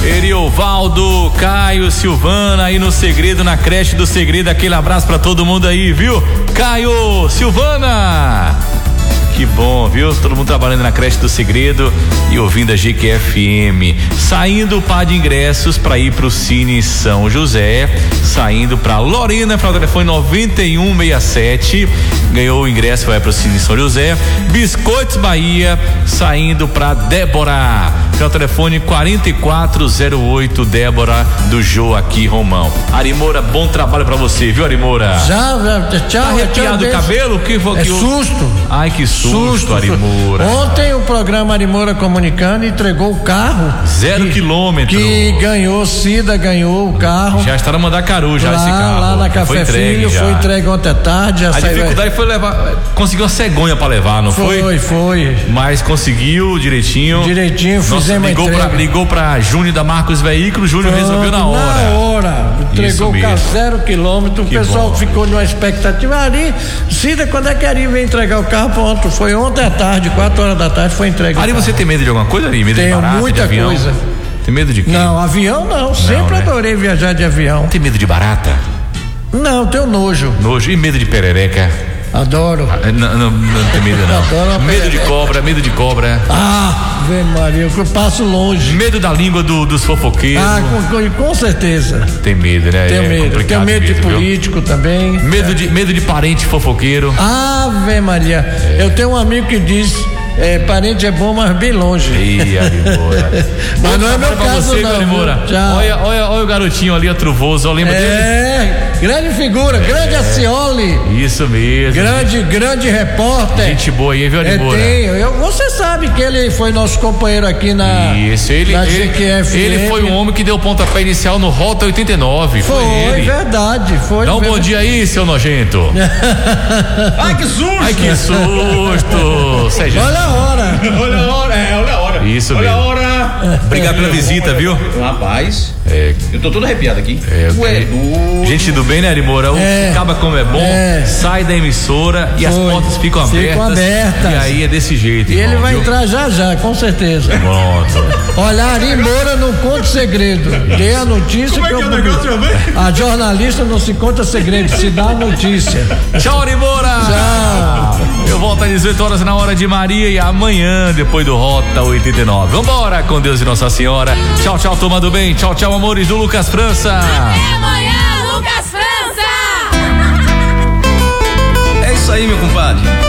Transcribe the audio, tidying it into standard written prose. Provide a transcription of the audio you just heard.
Eriovaldo, Caio, Silvana aí no Segredo, na creche do Segredo, aquele abraço pra todo mundo aí, viu? Caio, Silvana, que bom, viu? Todo mundo trabalhando na creche do Segredo e ouvindo a GQFM. Saindo o par de ingressos para ir pro Cine São José, saindo para Lorena, para o telefone 9167, ganhou o ingresso, vai pro Cine São José. Biscoitos Bahia, saindo para Débora, para o telefone 4408, Débora do Joaquim Romão. Arimora, bom trabalho para você, viu, Arimora? Já, tchau. Tá arrepiado o cabelo? Que foi que susto. Ai, que susto, Arimora. Ontem o programa Arimora Comunicando entregou o carro. 0 quilômetro. Que ganhou, Cida ganhou o carro. Já está na Mandacaru, já lá, esse carro. Lá na Café Filho, foi entregue ontem à tarde. A dificuldade foi levar, conseguiu uma cegonha para levar, não foi? Foi. Mas conseguiu direitinho. Fizemos a entrega. Ligou pra Júnior da Marcos Veículos, Júnior resolveu na hora. Na hora. Entregou o carro 0 quilômetro. O pessoal ficou numa expectativa. Ari, Cida, quando é que Ari veio entregar o carro? Pronto, foi ontem à tarde, 4 horas da tarde, foi entregue. Ari, você tem medo de alguma coisa, Ari? Medo Tenho de barata, muita de avião? coisa. Tem medo de quê? Não, avião não. Sempre adorei viajar de avião. Tem medo de barata? Não, tenho nojo. Nojo? E medo de perereca? Adoro. Não tem medo não. Adoro medo de cobra. Ah, vem Maria, eu passo longe. Medo da língua dos fofoqueiros. Ah, com certeza. Tem medo, né? Tenho medo. Tenho medo de político também. Medo de parente fofoqueiro. Ah, vem Maria. Eu tenho um amigo que diz: parente é bom, mas bem longe. Ih, Arimora. Mas não é meu caso, você, não. Arimora. Olha o garotinho ali, Truvoso, lembra dele? Grande figura, grande Acioli. Isso mesmo. Grande repórter. Gente boa aí, viu, Arimora? Você sabe que ele foi nosso companheiro aqui na GQFM. Ele foi o homem que deu o pontapé inicial no Rota 89. Foi ele. Verdade. Dá um bom dia aí, seu nojento. Ai, que susto! Ai, que susto! Olha a hora. Olha a hora. Isso mesmo. Olha a hora. Obrigado pela visita, viu? Rapaz, eu tô todo arrepiado aqui. Gente do bem, né, Arimora? Acaba como é bom, sai da emissora e as portas ficam abertas. E aí é desse jeito. E ele vai entrar já, com certeza. Pronto. Olha, Arimora não conta segredo. Dê a notícia. Como é que é o negócio, meu bem? A jornalista não se conta segredo, se dá a notícia. Tchau, Arimora. Tchau. Eu volto às 18 horas na Hora de Maria e amanhã, depois do Rota 89. Vambora, com Deus e Nossa Senhora. Tchau, turma do bem. Tchau, amores do Lucas França. Até amanhã, Lucas França. É isso aí, meu compadre.